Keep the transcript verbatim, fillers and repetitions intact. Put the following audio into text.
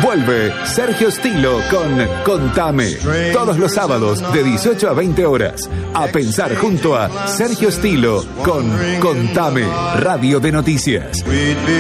Vuelve Sergio Stilo con Contame. Todos los sábados de dieciocho a veinte horas. A pensar junto a Sergio Stilo con Contame, Radio de Noticias.